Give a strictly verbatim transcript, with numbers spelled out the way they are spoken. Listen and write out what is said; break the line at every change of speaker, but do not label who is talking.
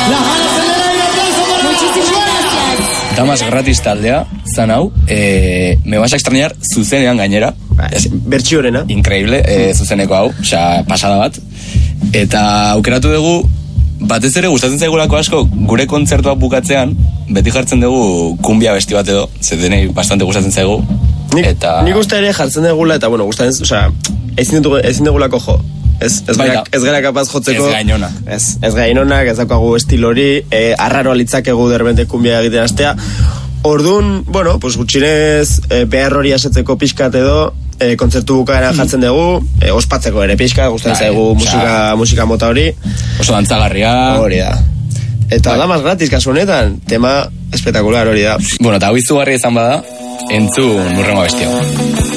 Damas gratis taldea, zan hau, e, me vas a extrañar zuzenean gainera.
Bertsiorena.
Increíble, e, zuzeneko hau, osea, pasada bat. Eta aukeratu dugu, batez ere gustatzen zaigulako asko, gure kontzertua bukatzean, beti jartzen dugu kumbia besti bat edo, zetenei bastante gustatzen zaigu.
Nik,
eta...
nik uste ere jartzen dugula, eta bueno, gustatzen, osea, ezin dugu, ezin dugulako jo. Ez, ez, gara, ez gara kapaz jotzeko.
Ez gainonak.
Ez, ez gainonak, ez daukagu estilori, e, arraro alitzakegu derbente kumbia egiten astea. Orduan, bueno, pues gutxinez e, behar hori asetzeko pixkat edo, e, kontzertu bukaera jartzen dugu, e, ospatzeko ere pixka, gustatzen zaigu musika, musika mota hori.
Oso dantzagarria.
Hori da. Eta bai. Damas gratis kasu honetan, tema espetakular hori da.
Bueno, eta hau izugarria izan bada, entzun Hurrengo abesti hau.